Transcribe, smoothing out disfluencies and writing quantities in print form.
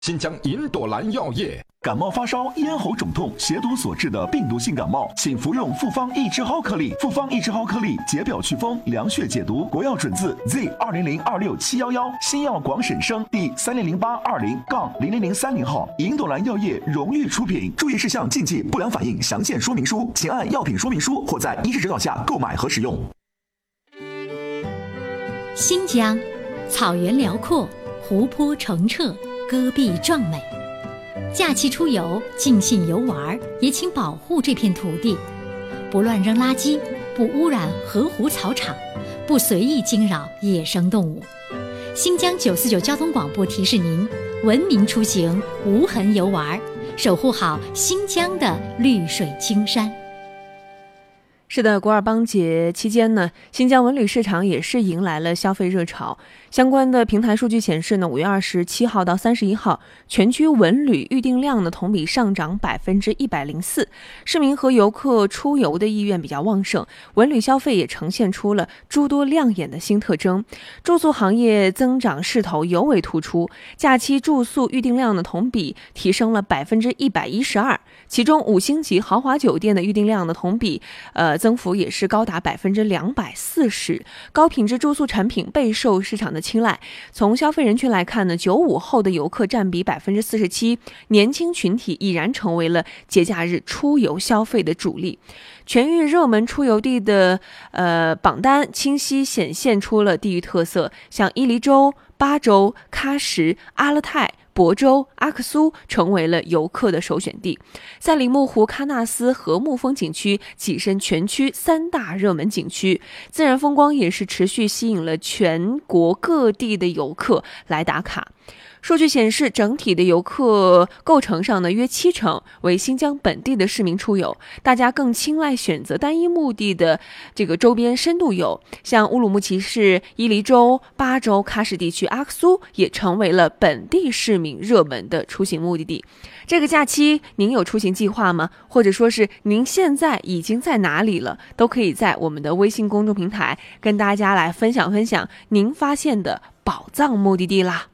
新疆银朵兰药业。 感冒发烧、咽喉肿痛、血毒所致的病毒性感冒，请服用复方益智蒿颗粒。复方益智蒿颗粒解表祛风、凉血解毒，国药准字 Z20026711，新药广审生第300820-0003号，银朵兰药业荣誉出品。注意事项、禁忌、不良反应详见说明书，请按药品说明书或在医师指导下购买和使用。 新疆草原辽阔，湖泊澄澈，戈壁壮美。假期出游，尽兴游玩，也请保护这片土地，不乱扔垃圾，不污染河湖草场，不随意惊扰野生动物。新疆949交通广播提示您：文明出行，无痕游玩，守护好新疆的绿水青山。 是的，古尔邦节期间呢，新疆文旅市场也是迎来了消费热潮。相关的平台数据显示呢，5月27号到31号，全区文旅预订量呢同比上涨104%，市民和游客出游的意愿比较旺盛，文旅消费也呈现出了诸多亮眼的新特征。住宿行业增长势头尤为突出，假期住宿预订量呢同比提升了112%，其中5星级豪华酒店的预订量呢同比增幅也是高达240%，高品质住宿产品备受市场的青睐。从消费人群来看呢，95后的游客占比47%，年轻群体已然成为了节假日出游消费的主力。全域热门出游地的榜单清晰显现出了地域特色，像伊犁州、巴州、喀什、阿勒泰、亳州、阿克苏成为了游客的首选地。赛里木湖、喀纳斯和沐风景区跻身全区3大热门景区，自然风光也是持续吸引了全国各地的游客来打卡。数据显示，整体的游客构成上呢，约70%为新疆本地的市民出游，大家更青睐选择单一目的的这个周边深度游，像乌鲁木齐市、伊犁州、巴州、喀什地区、阿克苏也成为了本地市民热门的出行目的地。这个假期您有出行计划吗？或者说是您现在已经在哪里了？都可以在我们的微信公众平台跟大家来分享您发现的宝藏目的地啦。